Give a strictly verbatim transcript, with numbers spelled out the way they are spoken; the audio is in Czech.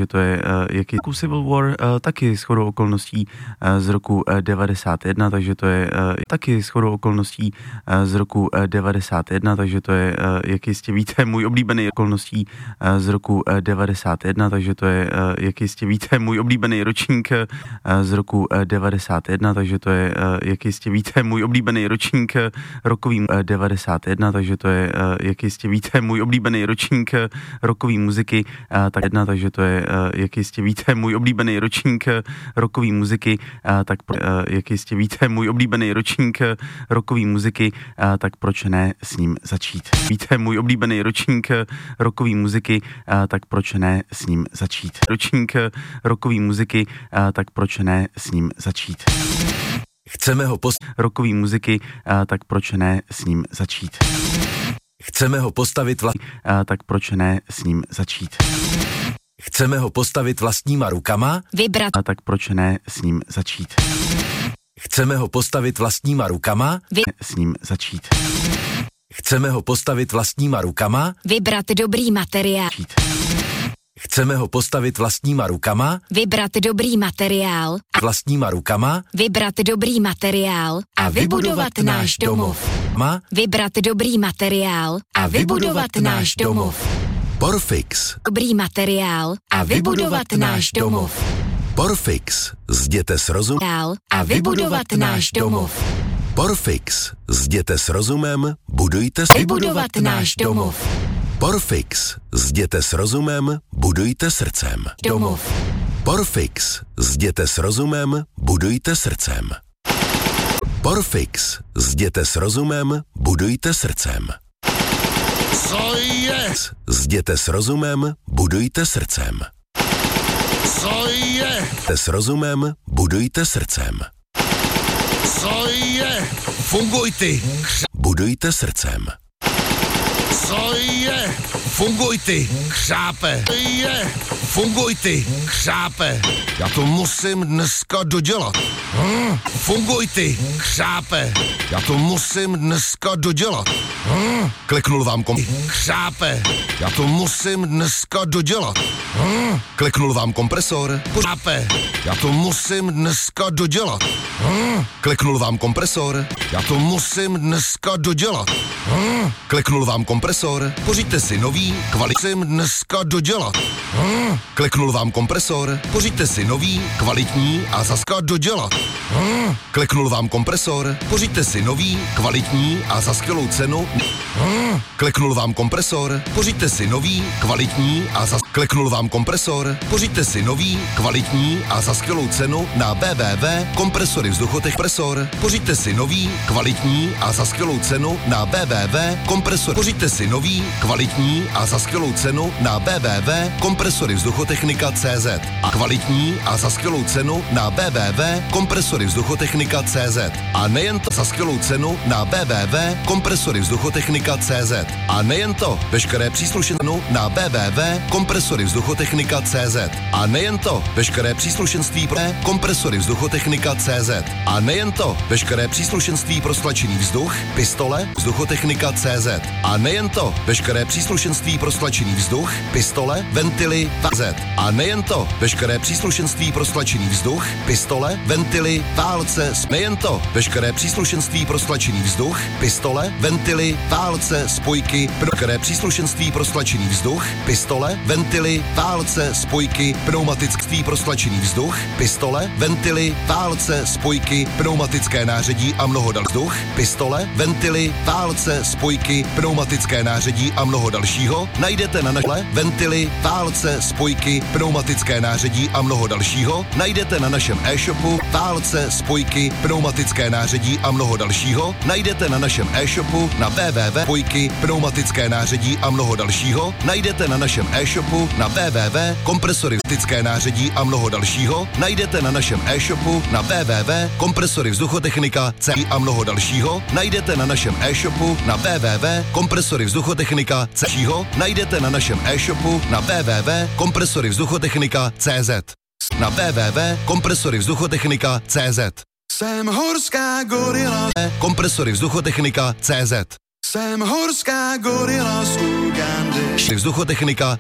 takže to je uh, jaký Civil War, uh, taky shodou okolností uh, z roku uh, devadesát jedna, takže to je uh, taky shodou okolností uh, z roku uh, devadesát jedna, takže to je, uh, jak jistě víte, můj oblíbený okolností uh, z roku uh, devadesát jedna, takže to je, uh, jak jistě víte, můj oblíbený ročník uh, z roku uh, devadesát jedna, takže to je, uh, jak jistě víte, můj oblíbený ročník uh, rokový uh, devadesát jedna, takže to je, uh, jak jistě víte, můj oblíbený ročník uh, rokový muziky, uh, tak jedna, takže to je, uh, jak jistě víte, můj oblíbený ročník uh, rokový muziky, uh, tak uh, jak jistě víte, můj oblíbený ročník uh, rokový muziky, uh, tak proč ne s ním začít? Víte, můj oblíbený ročník uh, rokový muziky, uh, tak proč ne s ním začít? Ročník uh, rokový muziky, uh, tak proč ne s ním začít? Chceme ho post... rokový muziky, uh, tak proč ne s ním začít? Chceme ho postavit vla... uh, tak proč ne s ním začít? Chceme ho postavit vlastníma rukama? Vybrat. A tak proč ne s ním začít? Chceme ho postavit vlastníma rukama? Vy... S ním začít. Chceme ho postavit vlastníma rukama? Vybrat dobrý materiál. Začít. Chceme ho postavit vlastníma rukama? Vybrat dobrý materiál. A Vlastníma rukama? vybrat dobrý materiál. A vybudovat náš domov. Ma? Vybrat dobrý materiál. A vybudovat náš domov. Porfix. Dobrý materiál. A vybudovat náš domov. Porfix. Zděte s rozum... A vybudovat náš domov. Porfix. Zděte s rozumem, budujte s... Vybudovat náš domov. Porfix. Zděte s rozumem, budujte srdcem. Domov. Porfix. Zděte s rozumem, budujte srdcem. Porfix. Zděte s rozumem, budujte srdcem. Co je? Zděte s rozumem, budujte srdcem. Co je? S rozumem, budujte srdcem. Co je? Funguj ty. Budujte srdcem. Co je? Funguj ty. Chřápe. Co je? Funguj ty. Chřápe. Já to musím dneska dodělat. Hm? Funguj ty. Chřápe. Já to musím dneska dodělat. Hm? Kliknul vám kom... Chřápe. Já to musím dneska dodělat. Hm? Kliknul vám kompresor. Chřápe. Já to musím dneska dodělat. Hm? Kliknul vám kompresor. Já to musím dneska dodělat. Hm? Kliknul vám kompresor. Pořiďte si nový, kvalitní dneska dodělat. Hm? Kliknul vám kompresor. Pořiďte si nový, kvalitní a zaska dodělat. Hm? Kliknul vám kompresor. Pořiďte si nový, kvalitní a za skvělou cenu. Hm? Kliknul vám kompresor. Pořiďte si nový, kvalitní a za... Kliknul vám kompresor. Pořiďte si nový, kvalitní a za skvělou cenu na w w w tečka kompresory vzduchotech presor. Pořiďte si nový, kvalitní a za skvělou cenu na w w w tečka kompresor. Pořiďte si nový, kvalitní a za skvělou cenu na w w w tečka kompresory vzduchotechnika tečka c z a kvalitní a za skvělou cenu na w w w tečka kompresory vzduchotechnika tečka c z a nejen to za skvělou cenu na w w w tečka kompresory vzduchotechnika tečka c z a nejen to veškeré příslušenství na w w w tečka kompresory vzduchotechnika tečka c z a nejen to veškeré příslušenství pro kompresory vzduchotechnika tečka c z a nejen to veškeré příslušenství pro stlačený vzduch, pistole, vzduchotechnika tečka c z a nejen to veškeré příslušenství pro stlačený vzduch, pistole, ventily, z a nejen to veškeré příslušenství pro stlačený vzduch, pistole, ventily, válce, nejen to veškeré příslušenství pro stlačený vzduch, pistole, ventily, válce, spojky, veškeré příslušenství pro stlačený vzduch, pistole, ventily, válce, spojky, pneumatický pro stlačený vzduch, pistole, ventily, válce, spojky, pneumatické nářadí a mnoho dal vzduch, pistole, ventily, válce, spojky, pneumatické nářadí a mnoho dalšího najdete na našem ventily, válce, spojky, pneumatické nářadí a mnoho dalšího najdete na našem e-shopu válce, spojky, pneumatické nářadí a mnoho dalšího najdete na našem e-shopu na w w w tečka spojky, pneumatické nářadí a mnoho dalšího najdete na našem e-shopu na w w w tečka kompresory vzduchotechnické nářadí a mnoho dalšího najdete na našem e-shopu na w w w tečka kompresory vzduchotechnika tečka c z a mnoho dalšího najdete na našem e-shopu na w w w tečka kompresory vzduchotechnika tečka c z najdete na našem e-shopu na w w w tečka kompresory vzduchotechnika tečka c z na w w w tečka kompresory vzduchotechnika tečka c z. Jsem horská gorila. Kompresory vzduchotechnika tečka c z. Jsem horská gorila z Ugandy. Vzduchotechnika